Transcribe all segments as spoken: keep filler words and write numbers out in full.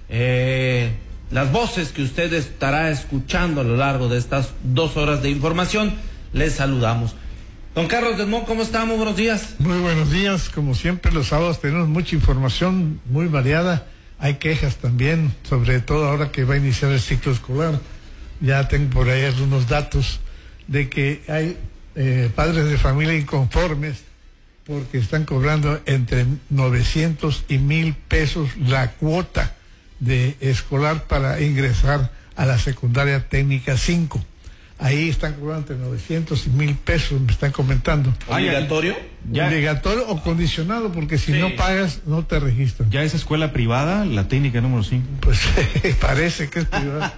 eh, las voces que usted estará escuchando a lo largo de estas dos horas de información. Les saludamos. Don Carlos Desmond, ¿cómo está? Muy buenos días. Muy buenos días. Como siempre, los sábados tenemos mucha información muy variada. Hay quejas también, sobre todo ahora que va a iniciar el ciclo escolar. Ya tengo por ahí algunos datos de que hay eh, padres de familia inconformes porque están cobrando entre novecientos y mil pesos la cuota de escolar para ingresar a la secundaria técnica cinco. Ahí están cobrando entre novecientos y mil pesos, me están comentando. ¿Obligatorio? Ya. Obligatorio o condicionado, porque si sí. no pagas, no te registran. ¿Ya es escuela privada, la técnica número cinco? Pues parece que es privada.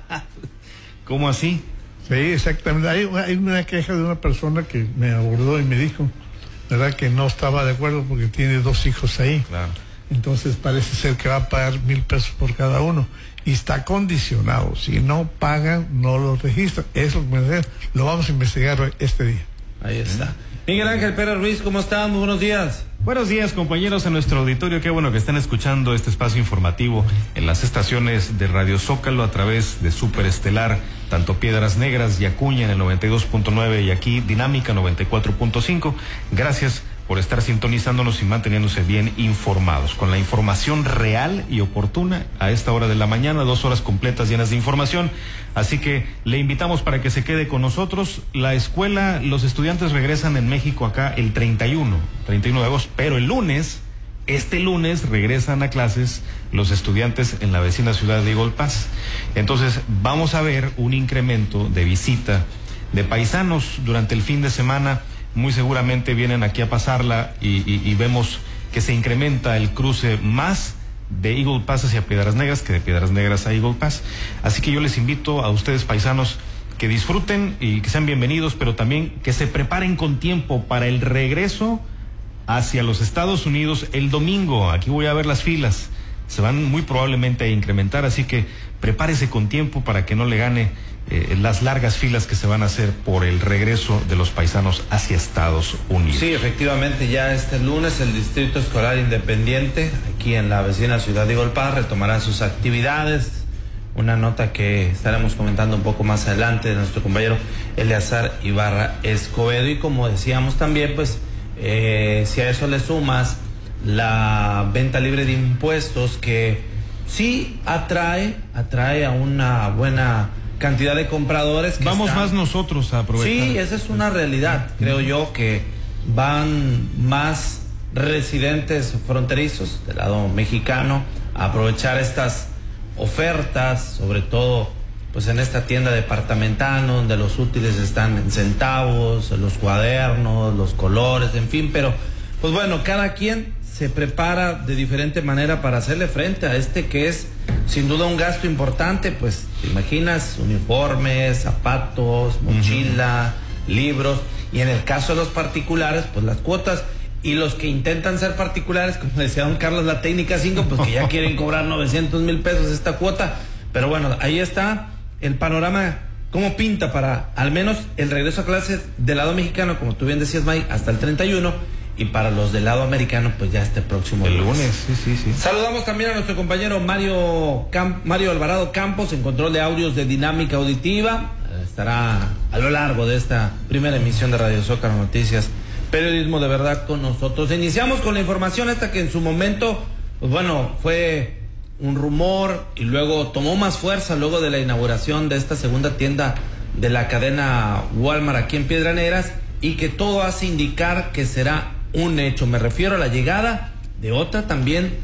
¿Cómo así? Sí, exactamente. Hay, hay una queja de una persona que me abordó y me dijo, ¿verdad?, que no estaba de acuerdo porque tiene dos hijos ahí. Claro. Entonces parece ser que va a pagar mil pesos por cada uno. Y está condicionado. Si no pagan, no lo registran. Eso lo vamos a investigar este día. Ahí está. Miguel Ángel Pérez Ruiz, ¿cómo están? Muy buenos días. Buenos días, compañeros, en nuestro auditorio. Qué bueno que están escuchando este espacio informativo en las estaciones de Radio Zócalo a través de Super Estelar, tanto Piedras Negras y Acuña en el noventa y dos punto nueve y aquí Dinámica noventa y cuatro punto cinco. Gracias por estar sintonizándonos y manteniéndose bien informados, con la información real y oportuna a esta hora de la mañana, dos horas completas llenas de información. Así que le invitamos para que se quede con nosotros. La escuela, los estudiantes regresan en México acá el treinta y uno de agosto, pero el lunes, este lunes regresan a clases los estudiantes en la vecina ciudad de Eagle Pass. Entonces vamos a ver un incremento de visita de paisanos durante el fin de semana. Muy seguramente vienen aquí a pasarla y, y, y vemos que se incrementa el cruce más de Eagle Pass hacia Piedras Negras que de Piedras Negras a Eagle Pass. Así que yo les invito a ustedes, paisanos, que disfruten y que sean bienvenidos, pero también que se preparen con tiempo para el regreso hacia los Estados Unidos el domingo. Aquí voy a ver las filas, se van muy probablemente a incrementar, así que prepárese con tiempo para que no le gane Eh, las largas filas que se van a hacer por el regreso de los paisanos hacia Estados Unidos. Sí, efectivamente, ya este lunes el Distrito Escolar Independiente, aquí en la vecina ciudad de Eagle Pass, retomará sus actividades. Una nota que estaremos comentando un poco más adelante de nuestro compañero Eleazar Ibarra Escobedo. Y como decíamos también, pues, eh, si a eso le sumas la venta libre de impuestos, que sí atrae, atrae a una buena cantidad de compradores que vamos están... más nosotros a aprovechar. Sí, esa es una realidad. Creo yo que van más residentes fronterizos del lado mexicano a aprovechar estas ofertas, sobre todo pues en esta tienda departamental, donde los útiles están en centavos, los cuadernos, los colores, en fin. Pero pues bueno, cada quien se prepara de diferente manera para hacerle frente a este que es sin duda un gasto importante. Pues te imaginas uniformes, zapatos, mochila, uh-huh. libros, y en el caso de los particulares, pues las cuotas, y los que intentan ser particulares, como decía don Carlos, la técnica cinco, pues que ya quieren cobrar novecientos mil pesos esta cuota. Pero bueno, ahí está el panorama, cómo pinta para al menos el regreso a clases del lado mexicano, como tú bien decías, Mike, hasta el treinta y uno. Y para los del lado americano, pues ya este próximo el lunes. lunes. Sí, sí, sí. Saludamos también a nuestro compañero Mario Camp Mario Alvarado Campos en control de audios de Dinámica Auditiva. Estará a lo largo de esta primera emisión de Radio Zócalo Noticias, periodismo de verdad con nosotros. Iniciamos con la información esta que en su momento, pues bueno, fue un rumor y luego tomó más fuerza luego de la inauguración de esta segunda tienda de la cadena Walmart aquí en Piedras Negras, y que todo hace indicar que será un hecho. Me refiero a la llegada de otra también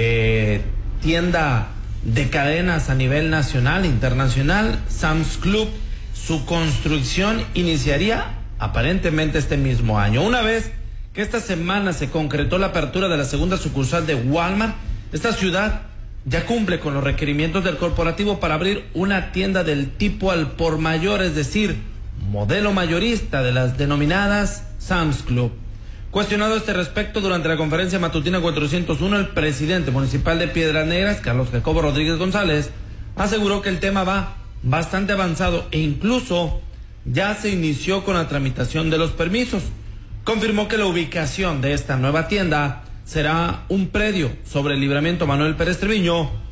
eh, tienda de cadenas a nivel nacional, internacional, Sam's Club. Su construcción iniciaría aparentemente este mismo año. Una vez que esta semana se concretó la apertura de la segunda sucursal de Walmart, esta ciudad ya cumple con los requerimientos del corporativo para abrir una tienda del tipo al por mayor, es decir, modelo mayorista de las denominadas Sam's Club. Cuestionado a este respecto durante la conferencia matutina cuatrocientos uno, el presidente municipal de Piedras Negras, Carlos Jacobo Rodríguez González, aseguró que el tema va bastante avanzado e incluso ya se inició con la tramitación de los permisos. Confirmó que la ubicación de esta nueva tienda será un predio sobre el Libramiento Manuel Pérez Treviño,